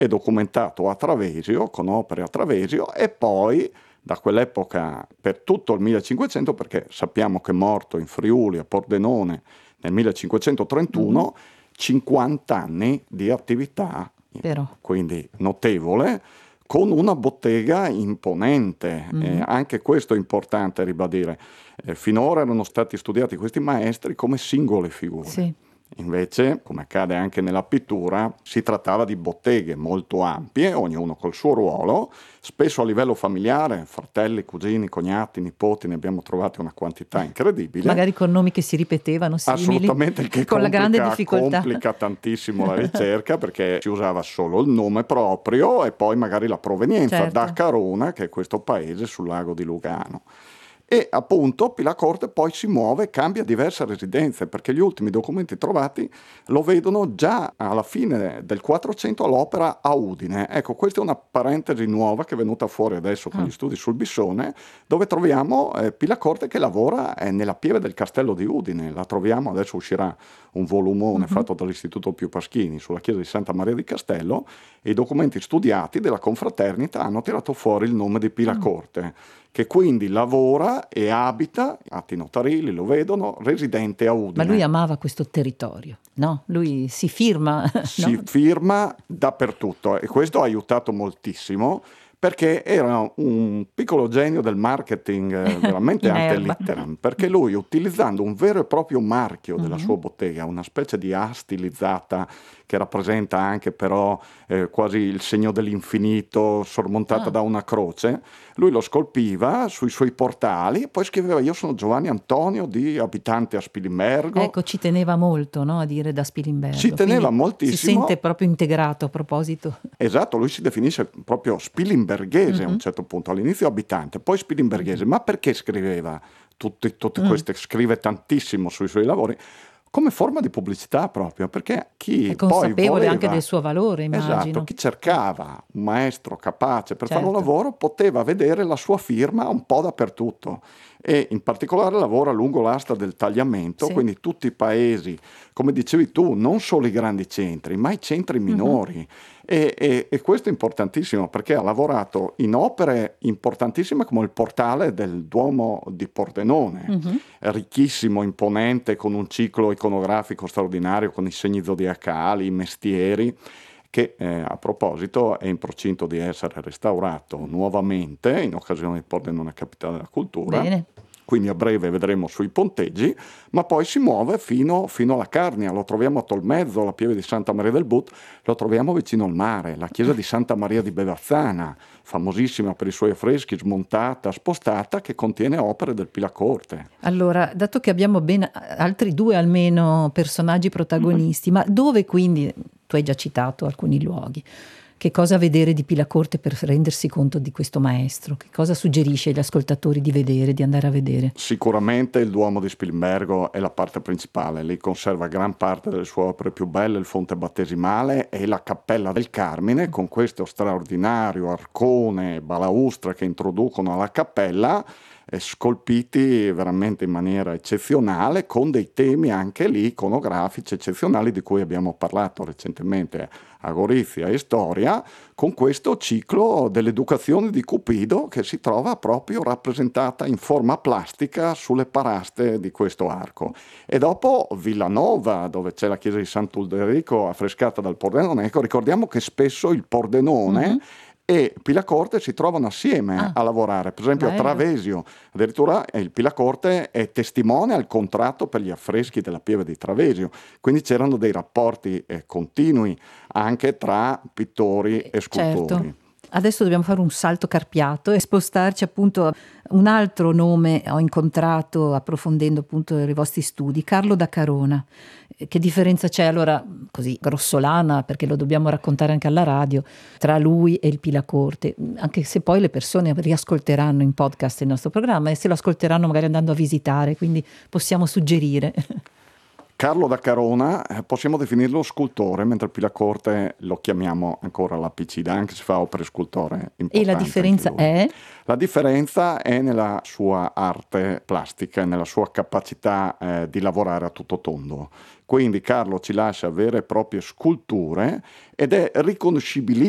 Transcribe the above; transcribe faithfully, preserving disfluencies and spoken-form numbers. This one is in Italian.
è documentato a Travesio, con opere a Travesio, e poi da quell'epoca per tutto il millecinquecento, perché sappiamo che è morto in Friuli a Pordenone nel millecinquecentotrentuno, mm-hmm. cinquanta anni di attività, Però. quindi notevole, con una bottega imponente. Mm-hmm. Eh, anche questo è importante ribadire. Eh, finora erano stati studiati questi maestri come singole figure. Sì. Invece, come accade anche nella pittura, si trattava di botteghe molto ampie, ognuno col suo ruolo, spesso a livello familiare, fratelli, cugini, cognati, nipoti, ne abbiamo trovati una quantità incredibile. Magari con nomi che si ripetevano, simili. Assolutamente, il che con complica, la grande difficoltà. complica tantissimo la ricerca, perché si usava solo il nome proprio e poi magari la provenienza, certo. da Carona, che è questo paese sul lago di Lugano. E appunto Pilacorte poi si muove, cambia diverse residenze, perché gli ultimi documenti trovati lo vedono già alla fine del quattrocento all'opera a Udine. Ecco, questa è una parentesi nuova che è venuta fuori adesso con gli studi sul Bissone, dove troviamo eh, Pilacorte che lavora eh, nella pieve del castello di Udine. La troviamo, adesso uscirà un volumone uh-huh. fatto dall'Istituto Pio Paschini sulla chiesa di Santa Maria di Castello, e i documenti studiati della confraternita hanno tirato fuori il nome di Pilacorte. Uh-huh. che quindi lavora e abita, atti notarili lo vedono, residente a Udine. Ma lui amava questo territorio, no? Lui si firma. Si no? firma dappertutto, e questo ha aiutato moltissimo, perché era un piccolo genio del marketing veramente ante litteram, perché lui, utilizzando un vero e proprio marchio della uh-huh. sua bottega, una specie di A stilizzata che rappresenta anche però eh, quasi il segno dell'infinito sormontata ah. da una croce, lui lo scolpiva sui suoi portali e poi scriveva: io sono Giovanni Antonio, di abitante a Spilimbergo. Ecco, ci teneva molto, no, a dire da Spilimbergo. Ci teneva Quindi moltissimo. Si sente proprio integrato a proposito. Esatto, lui si definisce proprio spilimberghese uh-huh. a un certo punto, all'inizio abitante, poi spilimberghese. Uh-huh. Ma perché scriveva tutte, tutte uh-huh. queste, scrive tantissimo sui suoi lavori? Come forma di pubblicità proprio, perché chi è consapevole poi voleva, anche del suo valore, immagino. Esatto, chi cercava un maestro capace per certo. fare un lavoro poteva vedere la sua firma un po' dappertutto, e in particolare lavora lungo l'asta del tagliamento, sì. quindi tutti i paesi, come dicevi tu, non solo i grandi centri, ma i centri minori. Uh-huh. E, e, e questo è importantissimo, perché ha lavorato in opere importantissime come il portale del Duomo di Pordenone, uh-huh. ricchissimo, imponente, con un ciclo iconografico straordinario, con i segni zodiacali, i mestieri, che eh, a proposito è in procinto di essere restaurato nuovamente in occasione di Pordenone Capitale della Cultura. Bene. Quindi a breve vedremo sui ponteggi, ma poi si muove fino, fino alla Carnia. Lo troviamo a Tolmezzo, la pieve di Santa Maria del But, lo troviamo vicino al mare, la chiesa di Santa Maria di Bevazzana, famosissima per i suoi affreschi, smontata, spostata, che contiene opere del Pilacorte. Allora, dato che abbiamo ben altri due almeno personaggi protagonisti, mm-hmm. ma dove quindi, tu hai già citato alcuni luoghi, che cosa vedere di Pilacorte per rendersi conto di questo maestro? Che cosa suggerisce agli ascoltatori di vedere, di andare a vedere? Sicuramente il Duomo di Spilimbergo è la parte principale, lì conserva gran parte delle sue opere più belle, il fonte battesimale e la Cappella del Carmine, con questo straordinario arcone e balaustra che introducono alla cappella, scolpiti veramente in maniera eccezionale, con dei temi anche lì iconografici eccezionali di cui abbiamo parlato recentemente a Gorizia e Storia, con questo ciclo dell'educazione di Cupido che si trova proprio rappresentata in forma plastica sulle paraste di questo arco. E dopo Villanova, dove c'è la chiesa di Sant'Ulderico affrescata dal Pordenone. Ecco, ricordiamo che spesso il Pordenone mm-hmm. e Pilacorte si trovano assieme ah, a lavorare, per esempio bello. A Travesio, addirittura il Pilacorte è testimone al contratto per gli affreschi della pieve di Travesio, quindi c'erano dei rapporti eh, continui anche tra pittori e scultori. Certo. Adesso dobbiamo fare un salto carpiato e spostarci appunto a un altro nome ho incontrato approfondendo appunto i vostri studi, Carlo da Carona. Che differenza c'è allora, così grossolana, perché lo dobbiamo raccontare anche alla radio, tra lui e il Pilacorte, anche se poi le persone riascolteranno in podcast il nostro programma e se lo ascolteranno magari andando a visitare, quindi possiamo suggerire. Carlo da Carona possiamo definirlo scultore, mentre il Pilacorte lo chiamiamo ancora lapicida, anche se fa opere scultore importanti. E la differenza è? La differenza è nella sua arte plastica, nella sua capacità eh, di lavorare a tutto tondo. Quindi Carlo ci lascia vere e proprie sculture ed è riconoscibilissimo